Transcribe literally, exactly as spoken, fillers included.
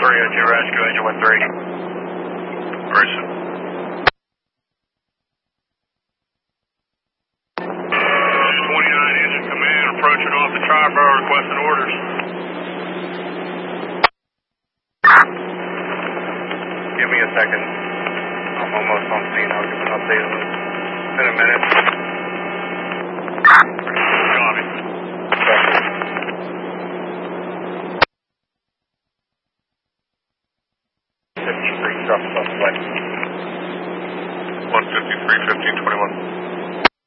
Rio two Rescue, engine one three. Person. twenty-nine engine command, approaching off the Triborough, requesting orders. Give me a second. I'm almost on scene. I'll give an update in a minute. Copy. fifty-three, drop suspect. one fifty-three, fifteen twenty-one.